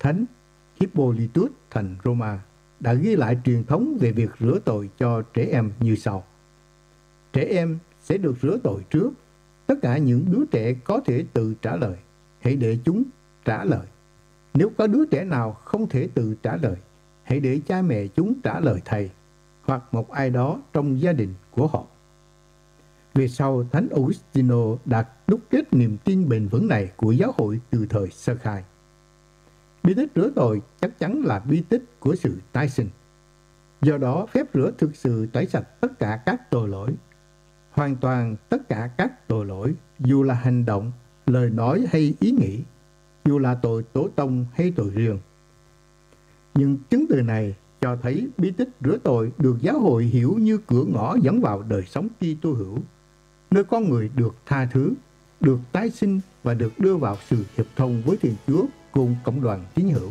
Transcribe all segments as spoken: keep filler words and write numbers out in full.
Thánh Hippolytus thành Roma đã ghi lại truyền thống về việc rửa tội cho trẻ em như sau. Trẻ em sẽ được rửa tội trước. Tất cả những đứa trẻ có thể tự trả lời, hãy để chúng trả lời. Nếu có đứa trẻ nào không thể tự trả lời, hãy để cha mẹ chúng trả lời thầy hoặc một ai đó trong gia đình của họ. Về sau, Thánh Augustino đã đúc kết niềm tin bền vững này của giáo hội từ thời sơ khai. Bí tích rửa tội chắc chắn là bí tích của sự tái sinh. Do đó, phép rửa thực sự tẩy sạch tất cả các tội lỗi. Hoàn toàn tất cả các tội lỗi, dù là hành động, lời nói hay ý nghĩ, dù là tội tổ tông hay tội riêng. Nhưng chứng từ này cho thấy bí tích rửa tội được giáo hội hiểu như cửa ngõ dẫn vào đời sống Kitô hữu, nơi con người được tha thứ, được tái sinh và được đưa vào sự hiệp thông với Thiên Chúa cùng cộng đoàn tín hữu.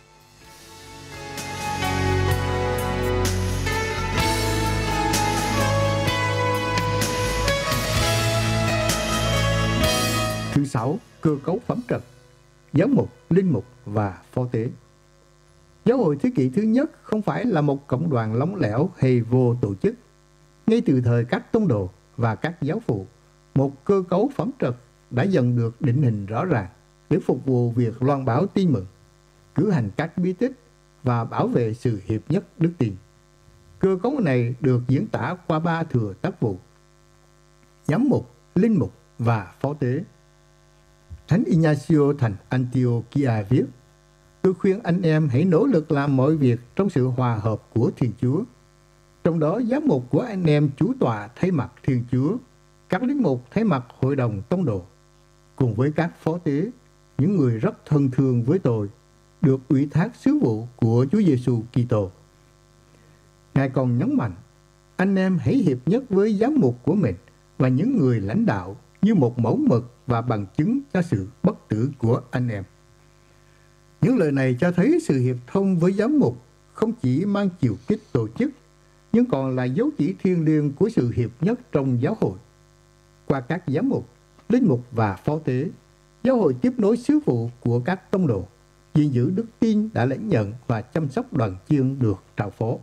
Thứ sáu, cơ cấu phẩm trật, giám mục, linh mục và phó tế. Giáo hội thế kỷ thứ nhất không phải là một cộng đoàn lỏng lẻo hay vô tổ chức. Ngay từ thời các tông đồ và các giáo phụ, một cơ cấu phẩm trật đã dần được định hình rõ ràng để phục vụ việc loan báo tin mừng, cử hành các bí tích và bảo vệ sự hiệp nhất đức tin. Cơ cấu này được diễn tả qua ba thừa tác vụ: giám mục, linh mục và phó tế. Thánh Ignacio thành Antiochia viết: Tôi khuyên anh em hãy nỗ lực làm mọi việc trong sự hòa hợp của Thiên Chúa. Trong đó giám mục của anh em chủ tọa thay mặt Thiên Chúa, các linh mục thay mặt hội đồng tông đồ, cùng với các phó tế, những người rất thân thương với tôi, được ủy thác sứ vụ của Chúa Giêsu Kitô. Ngài còn nhấn mạnh, anh em hãy hiệp nhất với giám mục của mình và những người lãnh đạo như một mẫu mực và bằng chứng cho sự bất tử của anh em. Những lời này cho thấy sự hiệp thông với giám mục không chỉ mang chiều kích tổ chức, nhưng còn là dấu chỉ thiêng liêng của sự hiệp nhất trong giáo hội. Qua các giám mục, linh mục và phó tế, giáo hội tiếp nối sứ vụ của các tông đồ, gìn giữ đức tin đã lãnh nhận và chăm sóc đoàn chiên được trao phó.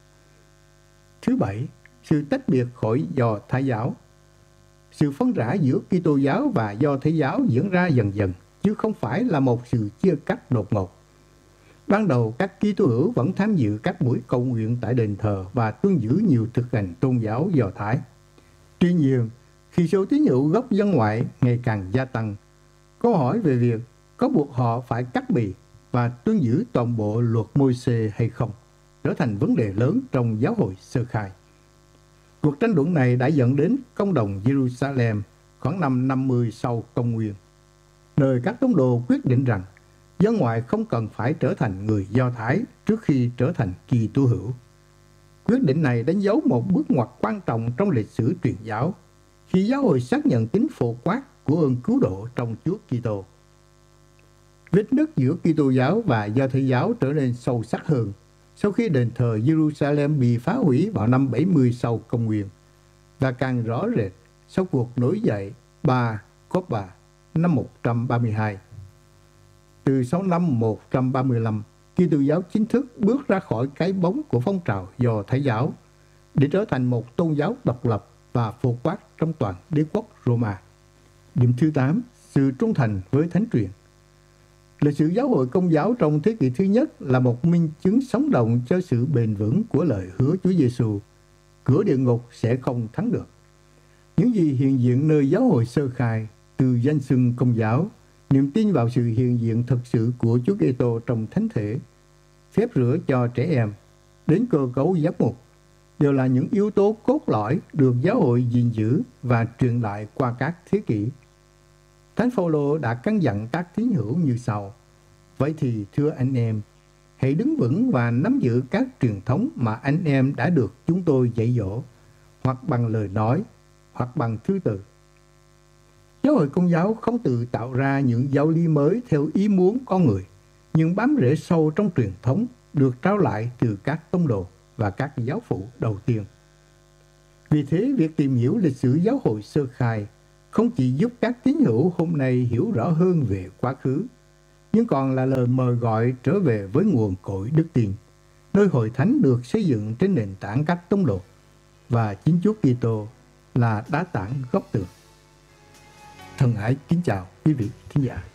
Thứ bảy, sự tách biệt khỏi Do Thái giáo. Sự phân rã giữa Kitô giáo và Do Thái giáo diễn ra dần dần, chứ không phải là một sự chia cắt đột ngột. Ban đầu, các Kitô hữu vẫn tham dự các buổi cầu nguyện tại đền thờ và tuân giữ nhiều thực hành tôn giáo Do Thái. Tuy nhiên, khi số tín hữu gốc dân ngoại ngày càng gia tăng, câu hỏi về việc có buộc họ phải cắt bì và tuân giữ toàn bộ luật Môi-se hay không trở thành vấn đề lớn trong giáo hội sơ khai. Cuộc tranh luận này đã dẫn đến công đồng Jerusalem khoảng năm năm mươi sau công nguyên, nơi các tông đồ quyết định rằng dân ngoại không cần phải trở thành người Do Thái trước khi trở thành Kitô hữu. Quyết định này đánh dấu một bước ngoặt quan trọng trong lịch sử truyền giáo, khi giáo hội xác nhận tính phổ quát của ơn cứu độ trong Chúa Kitô. Vết nứt giữa Kitô giáo và Do Thái giáo trở nên sâu sắc hơn sau khi đền thờ Jerusalem bị phá hủy vào năm bảy mươi sau công nguyên, và càng rõ rệt sau cuộc nổi dậy Bar Kokhba năm một trăm ba mươi hai. Từ sau năm một trăm ba mươi lăm, Kitô giáo chính thức bước ra khỏi cái bóng của phong trào Do Thái giáo để trở thành một tôn giáo độc lập và phổ quát trong toàn đế quốc Roma. Điểm thứ tám, sự trung thành với thánh truyền. Lịch sử giáo hội Công giáo trong thế kỷ thứ nhất là một minh chứng sống động cho sự bền vững của lời hứa Chúa Giêsu: cửa địa ngục sẽ không thắng được. Những gì hiện diện nơi giáo hội sơ khai, từ danh xưng Công giáo, niềm tin vào sự hiện diện thực sự của Chúa Kitô trong thánh thể, phép rửa cho trẻ em, đến cơ cấu giám mục, đều là những yếu tố cốt lõi được giáo hội gìn giữ và truyền lại qua các thế kỷ. Thánh Phaolô đã căn dặn các tín hữu như sau: Vậy thì thưa anh em, hãy đứng vững và nắm giữ các truyền thống mà anh em đã được chúng tôi dạy dỗ, hoặc bằng lời nói, hoặc bằng thư từ. Giáo hội Công giáo không tự tạo ra những giáo lý mới theo ý muốn con người, nhưng bám rễ sâu trong truyền thống được trao lại từ các tông đồ và các giáo phụ đầu tiên. Vì thế, việc tìm hiểu lịch sử giáo hội sơ khai không chỉ giúp các tín hữu hôm nay hiểu rõ hơn về quá khứ, nhưng còn là lời mời gọi trở về với nguồn cội đức tin, nơi hội thánh được xây dựng trên nền tảng các tông đồ và chính Chúa Kitô là đá tảng gốc tường. Thân ái kính chào quý vị thính giả.